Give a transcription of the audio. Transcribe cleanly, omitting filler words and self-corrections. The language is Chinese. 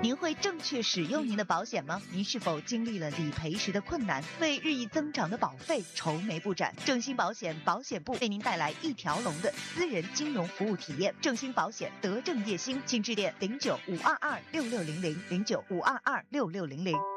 您会正确使用您的保险吗？您是否经历了理赔时的困难，为日益增长的保费愁眉不展？正兴保险保险部为您带来一条龙的私人金融服务体验。正兴保险德政叶兴，请致电09-522-6600，09-522-6600。